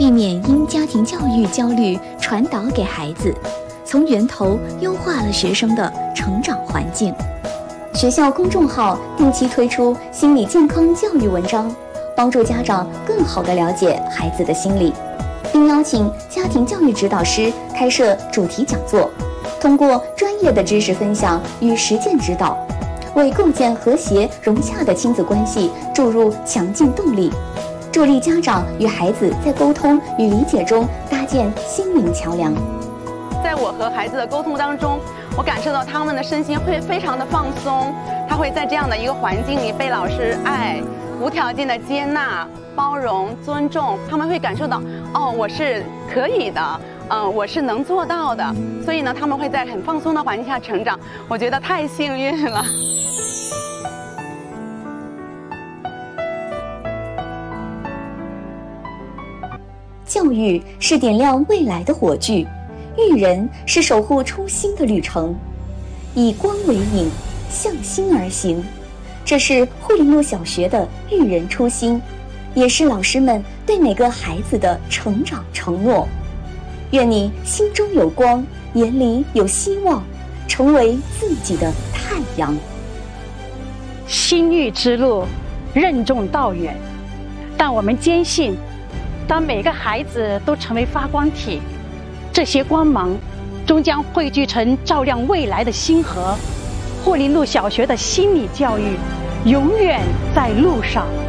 避免因家庭教育焦虑传导给孩子，从源头优化了学生的成长环境。学校公众号定期推出心理健康教育文章，帮助家长更好地了解孩子的心理，并邀请家庭教育指导师开设主题讲座，通过专业的知识分享与实践指导，为构建和谐融洽的亲子关系注入强劲动力，助力家长与孩子在沟通与理解中搭建心灵桥梁。 在我和孩子的沟通当中，我感受到他们的身心会非常的放松，他会在这样的一个环境里被老师爱，无条件的接纳、包容、尊重，他们会感受到我是可以的，我是能做到的，所以呢，他们会在很放松的环境下成长，我觉得太幸运了。 教育是点亮未来的火炬，育人是守护初心的旅程，以光为引，向心而行，这是惠林路小学的育人初心，也是老师们对每个孩子的成长承诺。愿你心中有光，眼里有希望，成为自己的太阳。 心育之路任重道远，但我们坚信，当每个孩子都成为发光体，这些光芒终将汇聚成照亮未来的星河。惠林路小学的心理教育永远在路上。